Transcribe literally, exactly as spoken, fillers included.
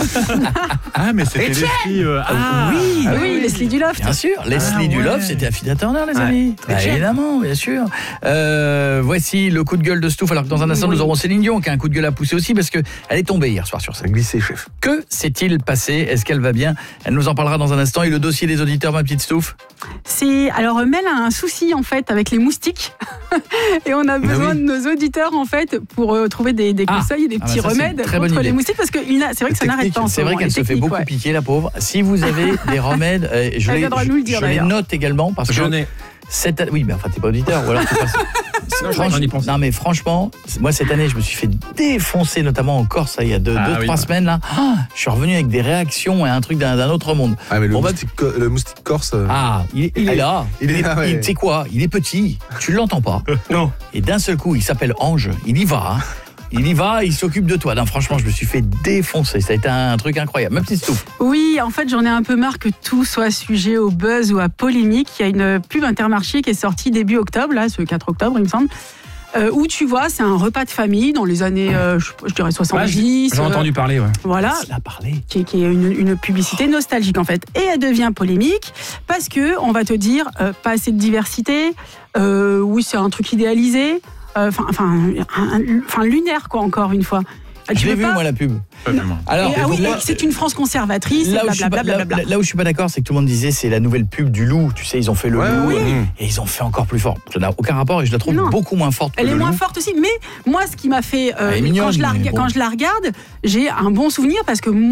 Ah, mais c'était Leslie. Euh, ah, oui, ah, oui, oui, Leslie Duloft. Bien sûr, Leslie ah, Duloft, ouais. c'était Affida Turner, les ouais. amis. Bah, évidemment, bien sûr. Euh, voici le coup de gueule de Stouff. Alors que dans un instant, oui. nous aurons Céline Dion qui a un coup de gueule à pousser aussi parce qu'elle est tombée hier soir sur scène. Glissé, chef. Que s'est-il passé? Est-ce qu'elle va bien? Elle nous en parlera dans un instant. Et le dossier des auditeurs, ma petite Stouff? C'est alors Mel a un souci en fait avec les moustiques et on a besoin oui. de nos auditeurs en fait pour euh, trouver des, des conseils, ah, des petits ah bah ça, remèdes contre les moustiques parce que c'est vrai que ça n'arrête pas. C'est vrai qu'elle se fait beaucoup ouais. piquer la pauvre. Si vous avez des remèdes, euh, je, les, je, dire, je les note également parce je que ai. Cette... oui, mais enfin t'es pas auditeur ou alors t'es pas... non, franchement, non mais franchement, moi cette année je me suis fait défoncer notamment en Corse il y a deux, ah, deux oui, trois bah. semaines là. Ah, je suis revenu avec des réactions et un truc d'un, d'un autre monde. Ah mais le, bon, moustique, bah, le moustique corse. Euh... Ah, il, il, il est là. Il est là. Tu sais quoi? Il est petit. Tu l'entends pas. Non. Et d'un seul coup, il s'appelle Ange. Il y va. Hein. Il y va, il s'occupe de toi. Non, franchement, je me suis fait défoncer. Ça a été un truc incroyable. Ma petite Stouff. Oui, en fait, j'en ai un peu marre que tout soit sujet au buzz ou à polémique. Il y a une pub Intermarché qui est sortie début octobre, là, ce quatre octobre, il me semble. Euh, où tu vois, c'est un repas de famille dans les années, euh, je, je dirais soixante-dix. Ouais, j'en ai entendu parler, ouais. Voilà. Il a parlé. Qui, qui est une, une publicité nostalgique en fait. Et elle devient polémique parce que on va te dire euh, pas assez de diversité. Euh, oui, c'est un truc idéalisé. Enfin, enfin, enfin, lunaire quoi. Encore une fois. Je tu l'ai vu pas... moi la pub. Alors, et, ah oui, moi, c'est une France conservatrice. Là où, bla, bla, bla, là, bla, bla. là où je suis pas d'accord, c'est que tout le monde disait c'est la nouvelle pub du loup. Tu sais, ils ont fait le ouais, loup oui. et ils ont fait encore plus fort. Ça n'a aucun rapport et je la trouve non. beaucoup moins forte. Que Elle le est moins loup. forte aussi. Mais moi, ce qui m'a fait euh, mignonne, quand, je la, bon. quand je la regarde, j'ai un bon souvenir parce que